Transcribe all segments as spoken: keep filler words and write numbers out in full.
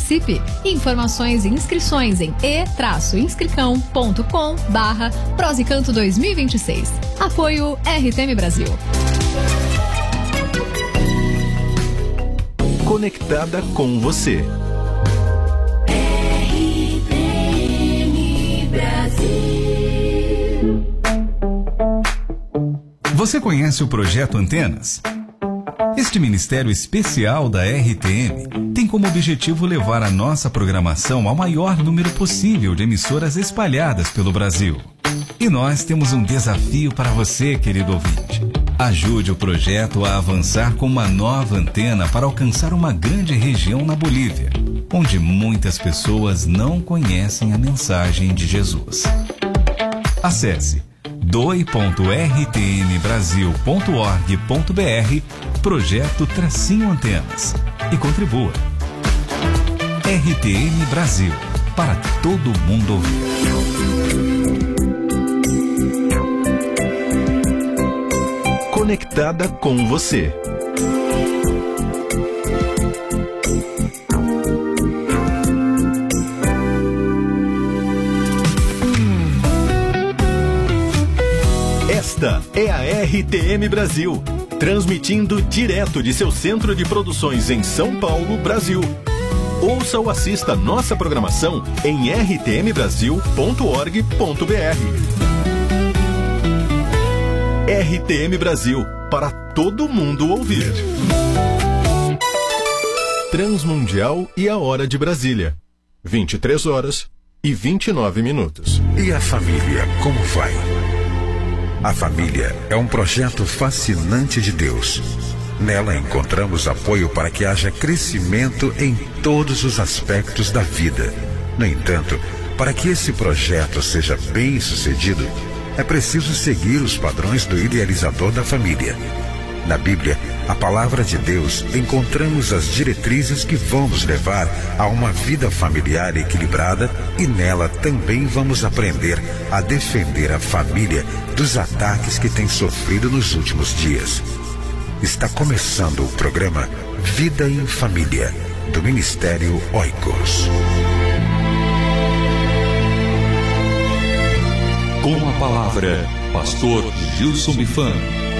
Participe! Informações e inscrições em e inscricão ponto com barra Prosicanto dois mil e vinte e seis. Apoio R T M Brasil. Conectada com você. R T M Brasil. Você conhece o Projeto Antenas? Este ministério especial da R T M tem como objetivo levar a nossa programação ao maior número possível de emissoras espalhadas pelo Brasil. E nós temos um desafio para você, querido ouvinte. Ajude o projeto a avançar com uma nova antena para alcançar uma grande região na Bolívia, onde muitas pessoas não conhecem a mensagem de Jesus. Acesse doe ponto r t m brasil ponto org ponto b r Projeto Tracinho Antenas e contribua. R T M Brasil, para todo mundo ouvir. Conectada com você. Esta é a R T M Brasil, transmitindo direto de seu centro de produções em São Paulo, Brasil. Ouça ou assista nossa programação em r t m brasil ponto org ponto b r. R T M Brasil, para todo mundo ouvir. Transmundial e a hora de Brasília. vinte e três horas e vinte e nove minutos. E a família, como vai? A família é um projeto fascinante de Deus. Nela encontramos apoio para que haja crescimento em todos os aspectos da vida. No entanto, para que esse projeto seja bem sucedido, é preciso seguir os padrões do idealizador da família. Na Bíblia, a palavra de Deus, encontramos as diretrizes que vão nos levar a uma vida familiar equilibrada, e nela também vamos aprender a defender a família dos ataques que tem sofrido nos últimos dias. Está começando o programa Vida em Família, do Ministério Oikos. Com a palavra, Pastor Gilson Bifan.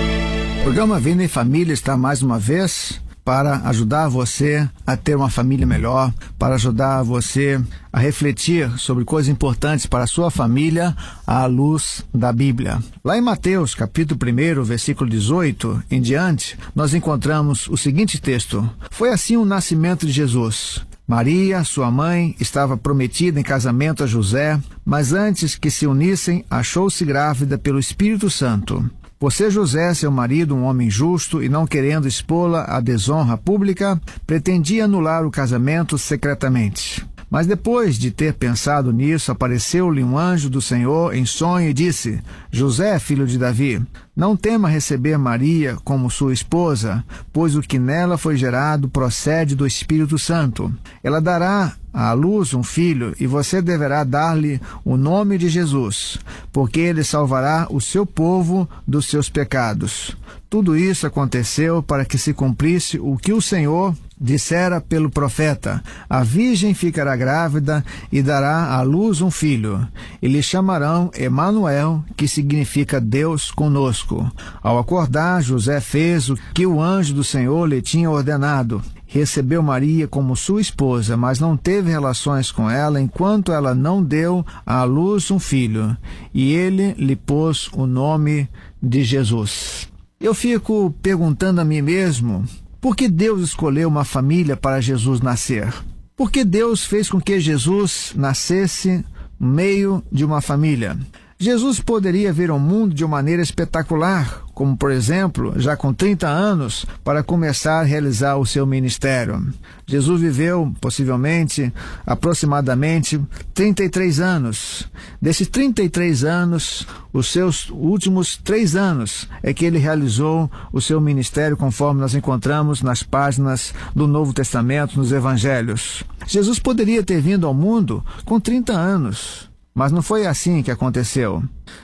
O programa Vida em Família está mais uma vez para ajudar você a ter uma família melhor, para ajudar você a refletir sobre coisas importantes para a sua família à luz da Bíblia. Lá em Mateus, capítulo um, versículo dezoito em diante, nós encontramos o seguinte texto: Foi assim o nascimento de Jesus. Maria, sua mãe, estava prometida em casamento a José, mas antes que se unissem, achou-se grávida pelo Espírito Santo. Por ser José, seu marido, um homem justo, e não querendo expô-la à desonra pública, pretendia anular o casamento secretamente. Mas depois de ter pensado nisso, apareceu-lhe um anjo do Senhor em sonho e disse: José, filho de Davi, não tema receber Maria como sua esposa, pois o que nela foi gerado procede do Espírito Santo. Ela dará à luz um filho, e você deverá dar-lhe o nome de Jesus, porque ele salvará o seu povo dos seus pecados. Tudo isso aconteceu para que se cumprisse o que o Senhor dissera pelo profeta: a virgem ficará grávida e dará à luz um filho, e lhe chamarão Emanuel, que significa Deus conosco. Ao acordar, José fez o que o anjo do Senhor lhe tinha ordenado. Recebeu Maria como sua esposa, mas não teve relações com ela enquanto ela não deu à luz um filho, e ele lhe pôs o nome de Jesus. Eu fico perguntando a mim mesmo: por que Deus escolheu uma família para Jesus nascer? Por que Deus fez com que Jesus nascesse no meio de uma família? Jesus poderia vir ao mundo de uma maneira espetacular, como, por exemplo, já com trinta anos, para começar a realizar o seu ministério. Jesus viveu, possivelmente, aproximadamente trinta e três anos. Desses trinta e três anos, os seus últimos três anos é que ele realizou o seu ministério, conforme nós encontramos nas páginas do Novo Testamento, nos Evangelhos. Jesus poderia ter vindo ao mundo com trinta anos, mas não foi assim que aconteceu.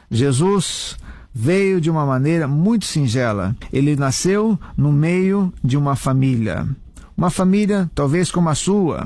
Jesus veio de uma maneira muito singela. Ele nasceu no meio de uma família. Uma família talvez como a sua.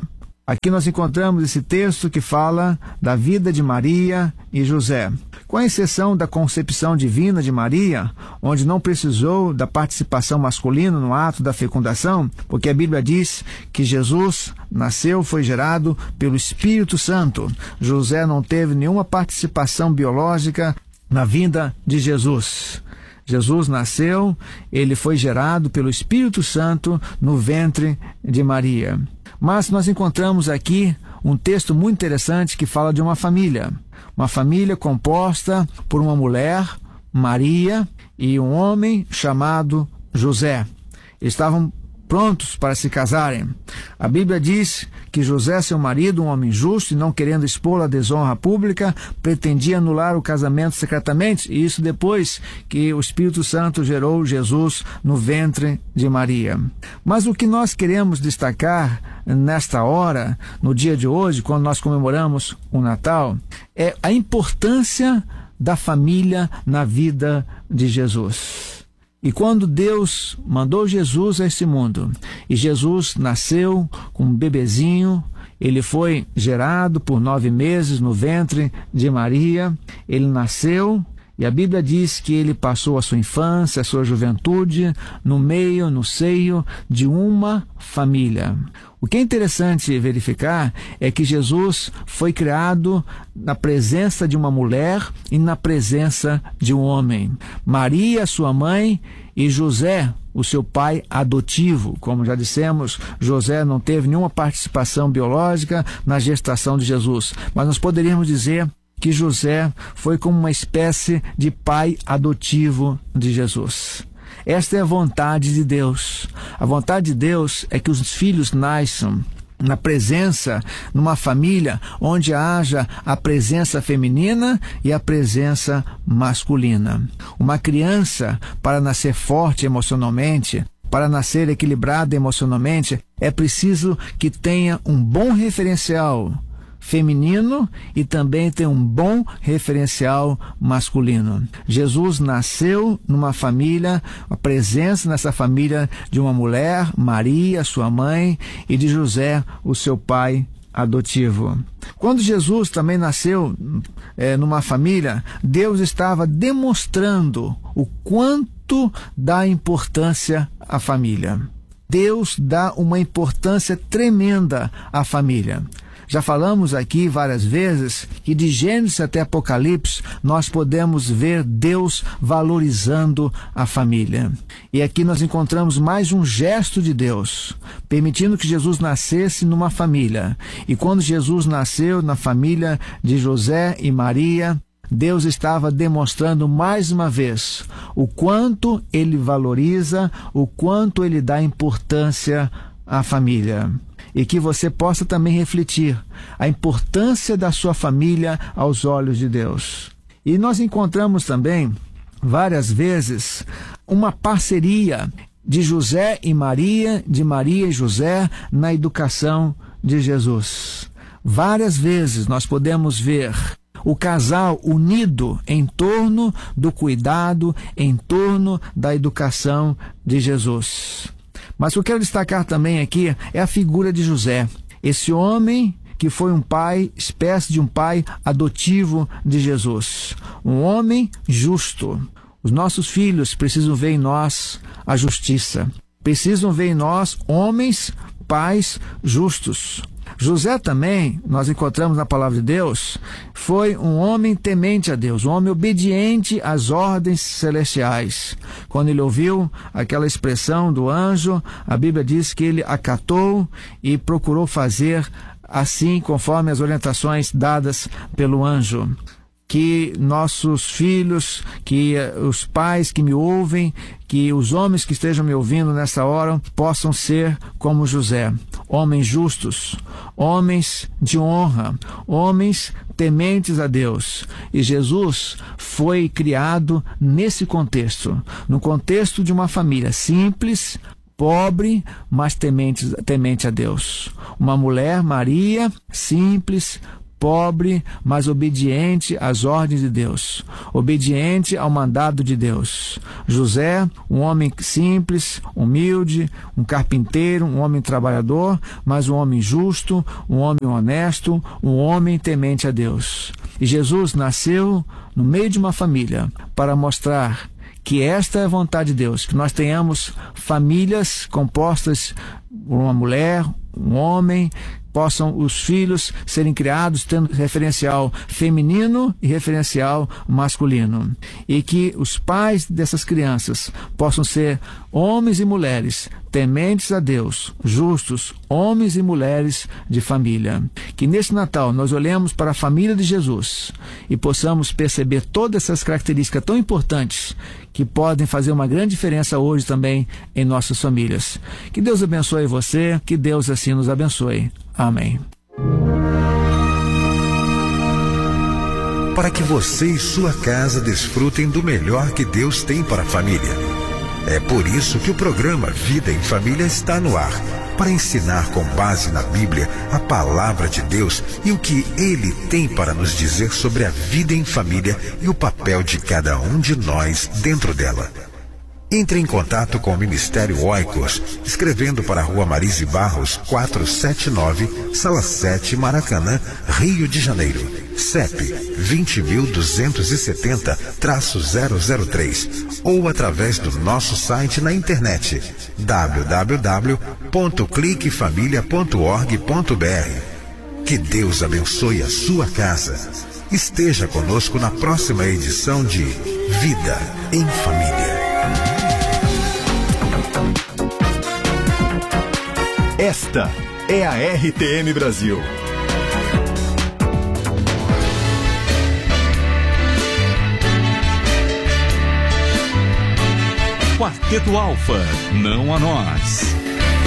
Aqui nós encontramos esse texto que fala da vida de Maria e José. Com a exceção da concepção divina de Maria, onde não precisou da participação masculina no ato da fecundação, porque a Bíblia diz que Jesus nasceu, foi gerado pelo Espírito Santo. José não teve nenhuma participação biológica na vinda de Jesus. Jesus nasceu, ele foi gerado pelo Espírito Santo no ventre de Maria. Mas nós encontramos aqui um texto muito interessante que fala de uma família. Uma família composta por uma mulher, Maria, e um homem chamado José. Eles estavam prontos para se casarem. A Bíblia diz que José, seu marido, um homem justo e não querendo expor a desonra pública, pretendia anular o casamento secretamente, e isso depois que o Espírito Santo gerou Jesus no ventre de Maria. Mas o que nós queremos destacar nesta hora, no dia de hoje, quando nós comemoramos o Natal, é a importância da família na vida de Jesus. E quando Deus mandou Jesus a esse mundo, e Jesus nasceu com um bebezinho, ele foi gerado por nove meses no ventre de Maria, ele nasceu, e a Bíblia diz que ele passou a sua infância, a sua juventude, no meio, no seio de uma família. O que é interessante verificar é que Jesus foi criado na presença de uma mulher e na presença de um homem. Maria, sua mãe, e José, o seu pai adotivo. Como já dissemos, José não teve nenhuma participação biológica na gestação de Jesus. Mas nós poderíamos dizer que José foi como uma espécie de pai adotivo de Jesus. Esta é a vontade de Deus. A vontade de Deus é que os filhos nasçam na presença, numa família onde haja a presença feminina e a presença masculina. Uma criança, para nascer forte emocionalmente, para nascer equilibrada emocionalmente, é preciso que tenha um bom referencial feminino e também tem um bom referencial masculino. Jesus nasceu numa família, a presença nessa família de uma mulher, Maria, sua mãe, e de José, o seu pai adotivo. Quando Jesus também nasceu é, numa família, Deus estava demonstrando o quanto dá importância à família. Deus dá uma importância tremenda à família. Já falamos aqui várias vezes que de Gênesis até Apocalipse nós podemos ver Deus valorizando a família. E aqui nós encontramos mais um gesto de Deus, permitindo que Jesus nascesse numa família. E quando Jesus nasceu na família de José e Maria, Deus estava demonstrando mais uma vez o quanto Ele valoriza, o quanto Ele dá importância à família. E que você possa também refletir a importância da sua família aos olhos de Deus. E nós encontramos também, várias vezes, uma parceria de José e Maria, de Maria e José, na educação de Jesus. Várias vezes nós podemos ver o casal unido em torno do cuidado, em torno da educação de Jesus. Mas o que eu quero destacar também aqui é a figura de José. Esse homem que foi um pai, espécie de um pai adotivo de Jesus. Um homem justo. Os nossos filhos precisam ver em nós a justiça. Precisam ver em nós homens, pais justos. José também, nós encontramos na palavra de Deus, foi um homem temente a Deus, um homem obediente às ordens celestiais. Quando ele ouviu aquela expressão do anjo, a Bíblia diz que ele acatou e procurou fazer assim conforme as orientações dadas pelo anjo. Que nossos filhos, que os pais que me ouvem, que os homens que estejam me ouvindo nessa hora possam ser como José, homens justos, homens de honra, homens tementes a Deus. E Jesus foi criado nesse contexto, no contexto de uma família simples, pobre, mas temente, temente a Deus. Uma mulher, Maria, simples, pobre, mas obediente às ordens de Deus, obediente ao mandado de Deus. José, um homem simples, humilde, um carpinteiro, um homem trabalhador, mas um homem justo, um homem honesto, um homem temente a Deus. E Jesus nasceu no meio de uma família para mostrar que esta é a vontade de Deus, que nós tenhamos famílias compostas por uma mulher, um homem, possam os filhos serem criados tendo referencial feminino e referencial masculino. E que os pais dessas crianças possam ser homens e mulheres tementes a Deus, justos, homens e mulheres de família. Que nesse Natal nós olhemos para a família de Jesus e possamos perceber todas essas características tão importantes que podem fazer uma grande diferença hoje também em nossas famílias. Que Deus abençoe você, que Deus assim nos abençoe. Amém. Para que você e sua casa desfrutem do melhor que Deus tem para a família. É por isso que o programa Vida em Família está no ar, para ensinar com base na Bíblia a palavra de Deus e o que Ele tem para nos dizer sobre a vida em família e o papel de cada um de nós dentro dela. Entre em contato com o Ministério Oikos, escrevendo para a Rua Marise Barros, quatrocentos e setenta e nove, Sala sete, Maracanã, Rio de Janeiro. C E P vinte mil duzentos e setenta, zero zero três, ou através do nosso site na internet w w w ponto clique família ponto org ponto b r. Que Deus abençoe a sua casa. Esteja conosco na próxima edição de Vida em Família. Esta é a R T M Brasil. Quarteto Alfa, não a nós.